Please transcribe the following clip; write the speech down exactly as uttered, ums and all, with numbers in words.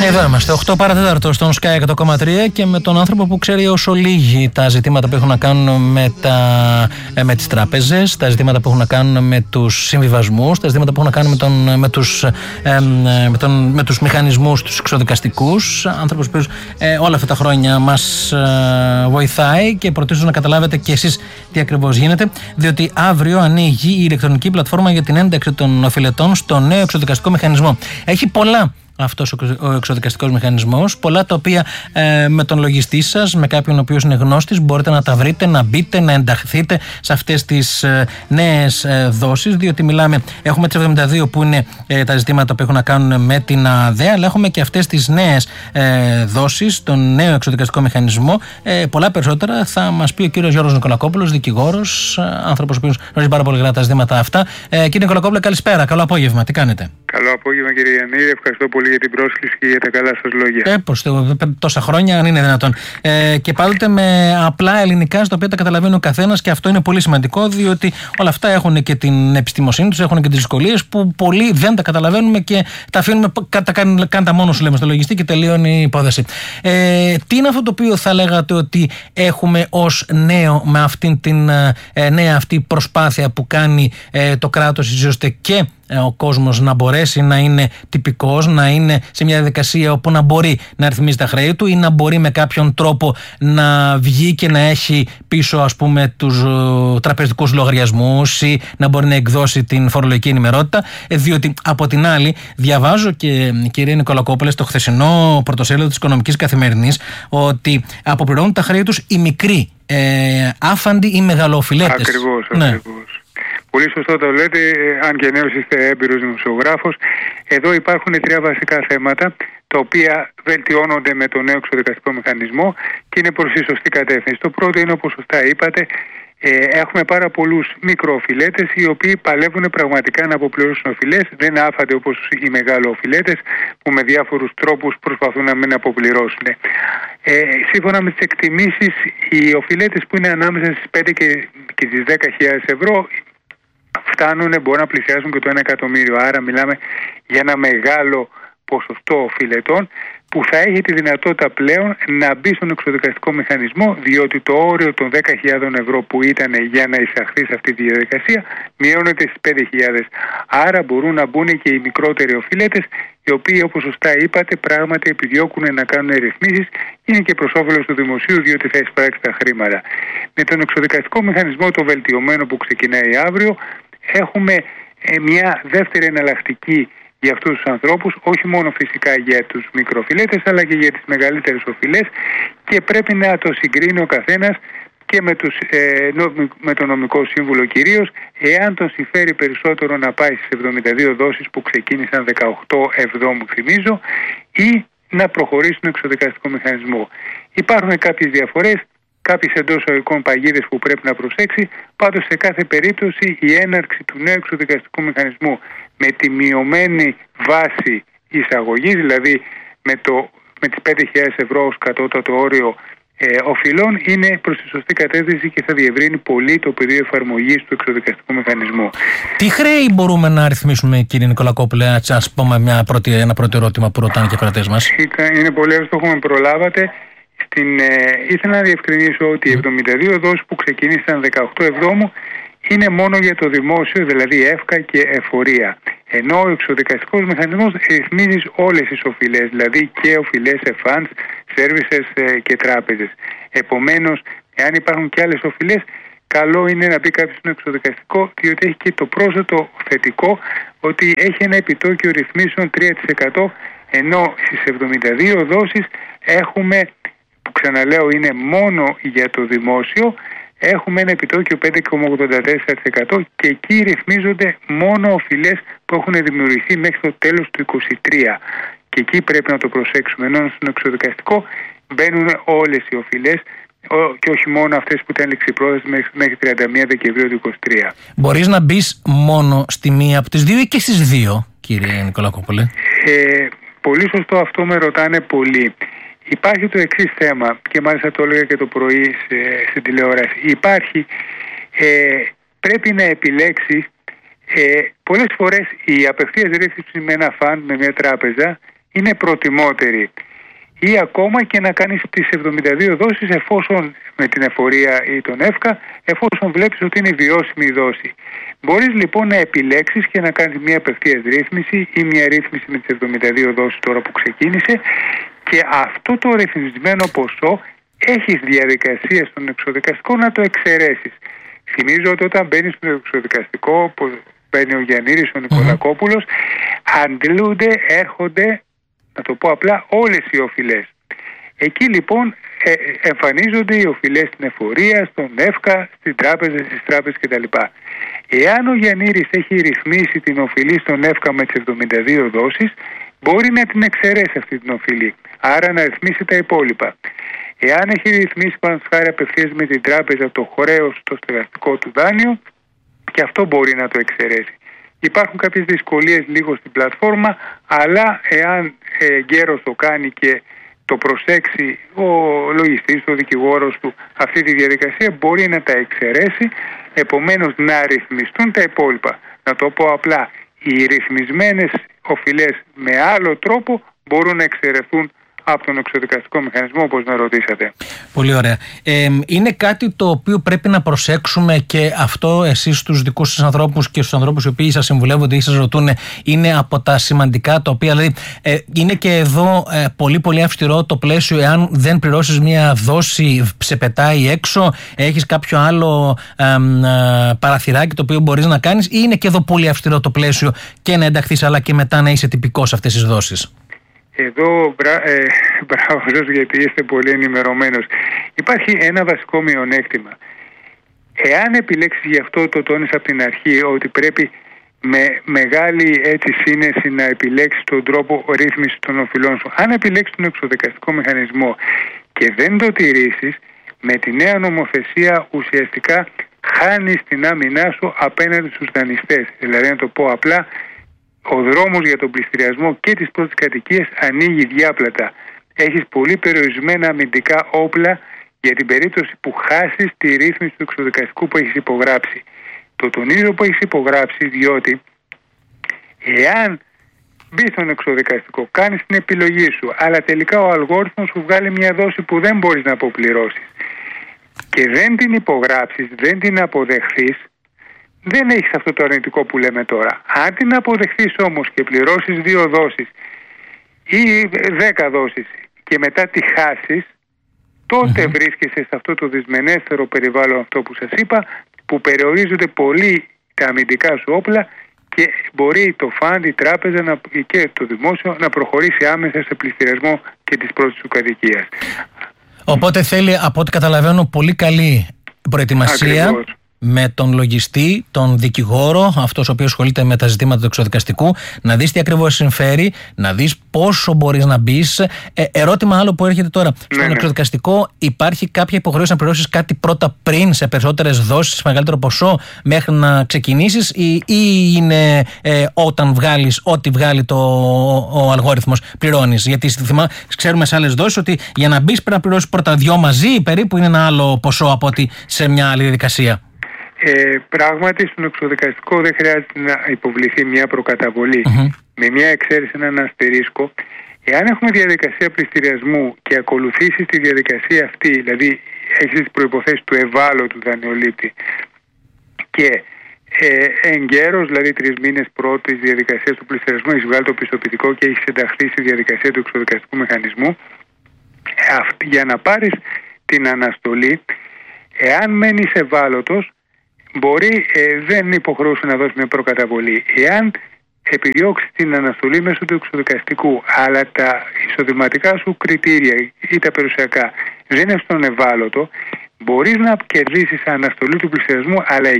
Εδώ είμαστε, οκτώ παρά τέταρτο στον Sky εκατό κόμμα τρία και με τον άνθρωπο που ξέρει όσο λίγοι τα ζητήματα που έχουν να κάνουν με, τα, με τις τράπεζες, τα ζητήματα που έχουν να κάνουν με τους συμβιβασμούς, τα ζητήματα που έχουν να κάνουν με, τον, με, τους, ε, με, τον, με τους μηχανισμούς τους εξοδικαστικούς. Άνθρωπος που ε, όλα αυτά τα χρόνια μας ε, βοηθάει και προτείνω να καταλάβετε και εσείς τι ακριβώς γίνεται, διότι αύριο ανοίγει η ηλεκτρονική πλατφόρμα για την ένταξη των οφειλετών στο νέο εξοδικαστικό μηχανισμό. Έχει πολλά αυτός ο εξοδικαστικός μηχανισμός, πολλά τα οποία ε, με τον λογιστή σας, με κάποιον ο οποίος είναι γνώστης, μπορείτε να τα βρείτε, να μπείτε, να ενταχθείτε σε αυτές τις ε, νέες ε, δόσεις, διότι μιλάμε, έχουμε τις εβδομήντα δύο που είναι ε, τα ζητήματα που έχουν να κάνουν με την ΑΔΕ, αλλά έχουμε και αυτές τις νέες ε, δόσεις, τον νέο εξοδικαστικό μηχανισμό. Ε, πολλά περισσότερα θα μας πει ο κύριος Γιώργος Νικολακόπουλος, δικηγόρος, άνθρωπος ο οποίος γνωρίζει πάρα πολύ καλά τα ζητήματα αυτά. Ε, κύριε Νικολακόπουλε, καλησπέρα, καλό απόγευμα, τι κάνετε? Καλό απόγευμα, κύριε Γιαννίδη. Ευχαριστώ πολύ για την πρόσκληση και για τα καλά σας λόγια. Ε, προς το, τόσα χρόνια, αν είναι δυνατόν. Ε, και πάντοτε με απλά ελληνικά, στα οποία τα καταλαβαίνει ο καθένας, και αυτό είναι πολύ σημαντικό, διότι όλα αυτά έχουν και την επιστημοσύνη τους, έχουν και τις δυσκολίες που πολλοί δεν τα καταλαβαίνουμε και τα αφήνουμε κάντα μόνο σου, λέμε, στο λογιστή και τελείωνει η υπόθεση. Ε, τι είναι αυτό το οποίο θα λέγατε ότι έχουμε ως νέο με αυτήν την ε, νέα αυτή προσπάθεια που κάνει ε, το κράτος, ώστε και ο κόσμος να μπορέσει να είναι τυπικός, να είναι σε μια διαδικασία όπου να μπορεί να ρυθμίζει τα χρέη του ή να μπορεί με κάποιον τρόπο να βγει και να έχει πίσω, ας πούμε, τους τραπεζικούς λογαριασμούς ή να μπορεί να εκδώσει την φορολογική ενημερότητα. Διότι από την άλλη, διαβάζω και, κυρία Νικολακόπουλε, στο χθεσινό πρωτοσέλιδο της Οικονομικής Καθημερινής, ότι αποπληρώνουν τα χρέη τους οι μικροί, ε, άφαντοι ή μεγαλοοφιλέτες. Ακριβώς, ναι. ακριβώς. Πολύ σωστό το λέτε, αν και νέος είστε έμπειρος δημοσιογράφος. Εδώ υπάρχουν τρία βασικά θέματα, τα οποία βελτιώνονται με τον νέο εξοδικαστικό μηχανισμό και είναι προς τη σωστή κατεύθυνση. Το πρώτο είναι, όπως σωστά είπατε, ε, έχουμε πάρα πολλούς μικροοφιλέτες οι οποίοι παλεύουν πραγματικά να αποπληρώσουν οφειλές. Δεν είναι άφαντοι όπως οι μεγαλοοφιλέτες που με διάφορους τρόπους προσπαθούν να μην αποπληρώσουν. Ε, σύμφωνα με τις εκτιμήσεις, οι οφειλέτες που είναι ανάμεσα στις πέντε και, και στις δέκα χιλιάδες ευρώ φτάνουν, μπορούν να πλησιάσουν και το ένα εκατομμύριο. Άρα μιλάμε για ένα μεγάλο ποσοστό οφειλετών που θα έχει τη δυνατότητα πλέον να μπει στον εξοδικαστικό μηχανισμό, διότι το όριο των δέκα χιλιάδες ευρώ που ήταν για να εισαχθεί σε αυτή τη διαδικασία μειώνεται στις πέντε χιλιάδες. Άρα μπορούν να μπουν και οι μικρότεροι οφειλέτες, οι οποίοι, όπως σωστά είπατε, πράγματι επιδιώκουν να κάνουν ρυθμίσεις. Είναι και προς όφελος του δημοσίου, διότι θα εισπράξει τα χρήματα. Με τον εξοδικαστικό μηχανισμό, το βελτιωμένο που ξεκινάει αύριο, έχουμε μια δεύτερη εναλλακτική για αυτούς τους ανθρώπους, όχι μόνο φυσικά για τους μικροφιλέτες, αλλά και για τις μεγαλύτερες οφειλές, και πρέπει να το συγκρίνει ο καθένας και με, τους, ε, με το νομικό σύμβουλο κυρίως, εάν τον συμφέρει περισσότερο να πάει στις εβδομήντα δύο δόσεις που ξεκίνησαν δεκαοκτώ εβδόμου, θυμίζω, ή να προχωρήσει στον εξοδικαστικό μηχανισμό. Υπάρχουν κάποιες διαφορές, κάποιες εντός οικών παγίδες που πρέπει να προσέξει. Πάντως, σε κάθε περίπτωση, η έναρξη του νέου εξοδικαστικού μηχανισμού με τη μειωμένη βάση εισαγωγής, δηλαδή με, το, με τις πέντε χιλιάδες ευρώ ως κατώτατο όριο ε, οφειλών, είναι προς τη σωστή κατεύθυνση και θα διευρύνει πολύ το πεδίο εφαρμογής του εξοδικαστικού μηχανισμού. Τι χρέη μπορούμε να ρυθμίσουμε, κύριε Νικολακόπουλε, ας πούμε μια πρώτη, ένα πρώτο ερώτημα που ρωτάνε και οι κρατές μας? Είναι πολύ εύστοχο, με προλάβατε. Στην, ε, ήθελα να διευκρινίσω ότι οι εβδομήντα δύο δόσεις που ξεκίνησαν δεκαοκτώ εβδόμου είναι μόνο για το δημόσιο, δηλαδή ΕΦΚΑ και εφορία. Ενώ ο εξοδικαστικός μηχανισμός ρυθμίζει όλες τις οφειλές, δηλαδή και οφειλές σε funds, services ε, και τράπεζες. Επομένως, εάν υπάρχουν και άλλες οφειλές, καλό είναι να μπει κάποιος στο εξοδικαστικό, διότι έχει και το πρόσθετο θετικό ότι έχει ένα επιτόκιο ρυθμίσεων τρία τοις εκατό, ενώ στις εβδομήντα δύο δόσεις έχουμε, που ξαναλέω είναι μόνο για το δημόσιο, έχουμε ένα επιτόκιο πέντε κόμμα ογδόντα τέσσερα τοις εκατό και εκεί ρυθμίζονται μόνο οφειλές που έχουν δημιουργηθεί μέχρι το τέλος του είκοσι τρία. Και εκεί πρέπει να το προσέξουμε, ενώ στον εξοδικαστικό μπαίνουν όλες οι οφειλές και όχι μόνο αυτές που ήταν ληξιπρόθεσμες μέχρι τριάντα μία Δεκεμβρίου του είκοσι τρία. Μπορείς να μπεις μόνο στη μία από τις δύο ή και στις δύο, κύριε Νικολακόπουλε? Ε, πολύ σωστό, αυτό με ρωτάνε πολλοί. Υπάρχει το εξής θέμα, και μάλιστα το έλεγα και το πρωί σε, στην τηλεόραση. Υπάρχει, ε, πρέπει να επιλέξεις, ε, πολλές φορές η απευθείας ρύθμιση με ένα φαν, με μια τράπεζα, είναι προτιμότερη, ή ακόμα και να κάνεις τις εβδομήντα δύο δόσεις εφόσον, με την εφορία ή τον ΕΦΚΑ, εφόσον βλέπεις ότι είναι βιώσιμη η δόση. Μπορείς λοιπόν να επιλέξεις και να κάνεις μια απευθείας ρύθμιση ή μια ρύθμιση με τις εβδομήντα δύο δόσεις τώρα που ξεκίνησε, και αυτό το ρυθμισμένο ποσό έχεις διαδικασία στον εξωδικαστικό να το εξαιρέσεις. Θυμίζω ότι όταν μπαίνεις στο εξωδικαστικό, που μπαίνει ο Γιαννήρης, ο Νικολακόπουλος, mm-hmm. αντλούνται, έρχονται, να το πω απλά, όλες οι οφειλές. Εκεί λοιπόν ε, εμφανίζονται οι οφειλές στην εφορία, στον ΕΦΚΑ, στην τράπεζα, στις τράπεζες κτλ. Εάν ο Γιαννήρης έχει ρυθμίσει την οφειλή στον ΕΦΚΑ με τις εβδομήντα δύο δόσεις, μπορεί να την εξαιρέσει αυτή την οφειλή, άρα να ρυθμίσει τα υπόλοιπα. Εάν έχει ρυθμίσει παραδείγματος χάρη απευθείας με την τράπεζα το χρέος στο στεγαστικό του δάνειο, και αυτό μπορεί να το εξαιρέσει. Υπάρχουν κάποιες δυσκολίες λίγο στην πλατφόρμα, αλλά εάν ε, γέρος το κάνει και το προσέξει ο λογιστής, ο δικηγόρος του αυτή τη διαδικασία, μπορεί να τα εξαιρέσει, επομένως να ρυθμιστούν τα υπόλοιπα. Να το πω απλά, οι ρυθμισμένες οφειλές με άλλο τρόπο μπορούν να εξαιρεθούν από τον εξωδικαστικό μηχανισμό, όπως με ρωτήσατε. Πολύ ωραία. Ε, είναι κάτι το οποίο πρέπει να προσέξουμε, και αυτό εσείς στους δικούς σας ανθρώπους και στους ανθρώπους οι οποίοι σας συμβουλεύονται ή σας ρωτούν, είναι από τα σημαντικά, τα οποία δηλαδή ε, είναι και εδώ ε, πολύ πολύ αυστηρό το πλαίσιο. Εάν δεν πληρώσεις μια δόση, σε πετάει έξω, έχεις κάποιο άλλο ε, ε, παραθυράκι το οποίο μπορείς να κάνεις, ή είναι και εδώ πολύ αυστηρό το πλαίσιο και να ενταχθείς αλλά και μετά να είσαι τυπικός αυτές τις δόσεις? Εδώ μπρα, ε, μπράβο σας, γιατί είστε πολύ ενημερωμένος. Υπάρχει ένα βασικό μειονέκτημα. Εάν επιλέξεις, γι' αυτό το τόνισα από την αρχή, ότι πρέπει με μεγάλη έτσι σύνεση να επιλέξεις τον τρόπο ρύθμισης των οφειλών σου. Αν επιλέξεις τον εξωδικαστικό μηχανισμό και δεν το τηρήσεις, με τη νέα νομοθεσία ουσιαστικά χάνεις την άμυνά σου απέναντι στους δανειστές. Δηλαδή, να το πω απλά, ο δρόμος για τον πληστηριασμό και τις πρώτες κατοικίες ανοίγει διάπλατα. Έχεις πολύ περιορισμένα αμυντικά όπλα για την περίπτωση που χάσεις τη ρύθμιση του εξωδικαστικού που έχεις υπογράψει. Το τονίζω που έχεις υπογράψει, διότι εάν μπεις στον εξωδικαστικό, κάνεις την επιλογή σου, αλλά τελικά ο αλγόριθμος σου βγάλει μια δόση που δεν μπορείς να αποπληρώσεις και δεν την υπογράψεις, δεν την αποδεχθείς, δεν έχεις αυτό το αρνητικό που λέμε τώρα. Αν την αποδεχθείς όμως και πληρώσεις δύο δόσεις ή δέκα δόσεις και μετά τη χάσεις, τότε mm-hmm. βρίσκεσαι σε αυτό το δυσμενέστερο περιβάλλον, αυτό που σας είπα, που περιορίζονται πολύ τα αμυντικά σου όπλα και μπορεί το φαντ, η τράπεζα να, και το δημόσιο να προχωρήσει άμεσα σε πληστηριασμό και της πρώτης σου κατοικίας. Οπότε θέλει, από ό,τι καταλαβαίνω, πολύ καλή προετοιμασία. Ακριβώς. Με τον λογιστή, τον δικηγόρο, αυτός ο οποίος ασχολείται με τα ζητήματα του εξωδικαστικού, να δεις τι ακριβώς συμφέρει, να δεις πόσο μπορείς να μπεις. Ε, ερώτημα άλλο που έρχεται τώρα. Ναι, Στον ναι. εξωδικαστικό υπάρχει κάποια υποχρέωση να πληρώσεις κάτι πρώτα πριν, σε περισσότερες δόσεις, σε μεγαλύτερο ποσό, μέχρι να ξεκινήσεις, ή, ή είναι ε, όταν βγάλεις, ό,τι βγάλει το, ο, ο αλγόριθμος, πληρώνεις? Γιατί θυμά, ξέρουμε σε άλλες δόσεις ότι για να μπεις πρέπει να πληρώσεις πρώτα δυο μαζί, περίπου είναι ένα άλλο ποσό από ότι σε μια άλλη διαδικασία. Ε, πράγματι, στον εξωδικαστικό δεν χρειάζεται να υποβληθεί μια προκαταβολή. Mm-hmm. Με μια εξαίρεση, έναν αστερίσκο. Εάν έχουμε διαδικασία πληστηριασμού και ακολουθήσεις τη διαδικασία αυτή, δηλαδή έχεις τις προϋποθέσεις του ευάλωτου δανειολήπτη και ε, εγκαίρος, δηλαδή τρεις μήνες πρώτης διαδικασίας του πληστηριασμού, έχεις βγάλει το πιστοποιητικό και έχεις ενταχθεί στη διαδικασία του εξωδικαστικού μηχανισμού, αυτή, για να πάρεις την αναστολή, εάν μένεις ευάλωτος, μπορεί, ε, δεν υποχρεούσε να δώσει μια προκαταβολή. Εάν επιδιώξει την αναστολή μέσω του εξωδικαστικού, αλλά τα εισοδηματικά σου κριτήρια ή τα περιουσιακά δεν είναι στον ευάλωτο, μπορείς να κερδίσεις αναστολή του πληστηριασμού, αλλά